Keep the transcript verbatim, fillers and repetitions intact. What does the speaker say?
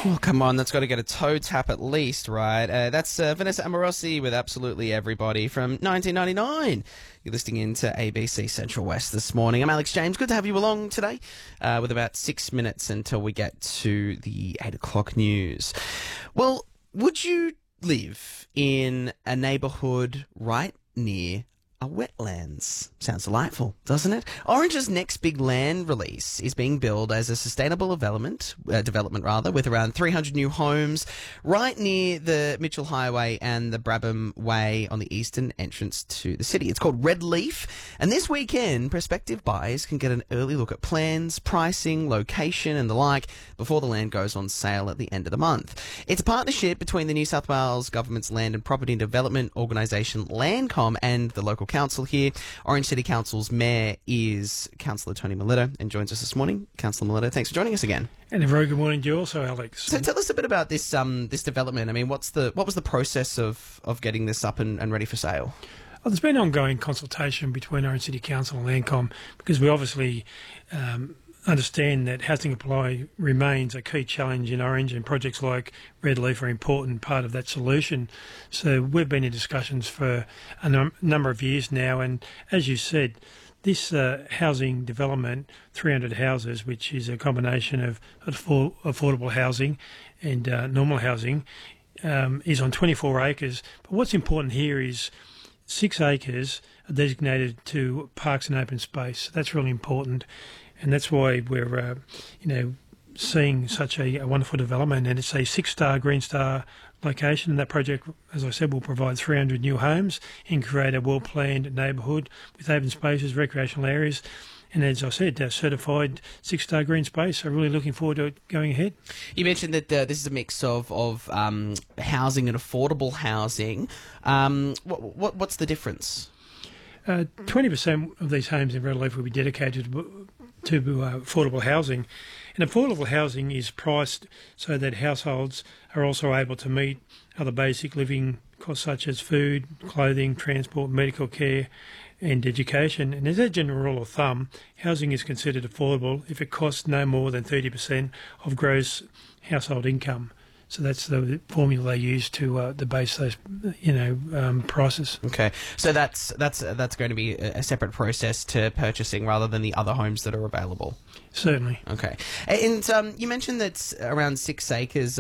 Oh, come on, that's got to get a toe tap at least, right? Uh, that's uh, Vanessa Amorosi with Absolutely Everybody from nineteen ninety-nine. You're listening into A B C Central West this morning. I'm Alex James. Good to have you along today uh, with about six minutes until we get to the eight o'clock news. Well, would you live in a neighbourhood right near a wetlands? Sounds delightful, doesn't it? Orange's next big land release is being billed as a sustainable development, uh, development rather, with around three hundred new homes right near the Mitchell Highway and the Brabham Way on the eastern entrance to the city. It's called Red Leaf, and this weekend, prospective buyers can get an early look at plans, pricing, location, and the like before the land goes on sale at the end of the month. It's a partnership between the New South Wales Government's Land and Property Development organisation Landcom and the local council here. Orange City Council's mayor is Councillor Tony Melito and joins us this morning. Councillor Melito, thanks for joining us again. And a very good morning to you also, Alex. So tell us a bit about this um this development. I mean, what's the what was the process of, of getting this up and, and ready for sale? Well, there's been ongoing consultation between Orange City Council and Landcom because we obviously um, understand that housing supply remains a key challenge in Orange, and projects like Red Leaf are an important part of that solution. So we've been in discussions for a num- number of years now, and as you said, this uh, housing development, three hundred houses, which is a combination of affor- affordable housing and uh, normal housing, um, is on twenty-four acres. But what's important here is six acres are designated to parks and open space. That's really important. And that's why we're, uh, you know, seeing such a, a wonderful development. And it's a six-star Green Star location. And that project, as I said, will provide three hundred new homes and create a well-planned neighbourhood with open spaces, recreational areas. And as I said, a certified six-star green space. So really looking forward to it going ahead. You mentioned that uh, this is a mix of, of um, housing and affordable housing. Um, what, what What's the difference? Uh, twenty percent of these homes in Red Leaf will be dedicated to, to uh, affordable housing. And affordable housing is priced so that households are also able to meet other basic living costs such as food, clothing, transport, medical care and education. And as a general rule of thumb, housing is considered affordable if it costs no more than thirty percent of gross household income. So that's the formula they use to uh, to base those, you know, um, prices. Okay, so that's that's that's going to be a separate process to purchasing rather than the other homes that are available. Certainly. Okay, and um, you mentioned that around six acres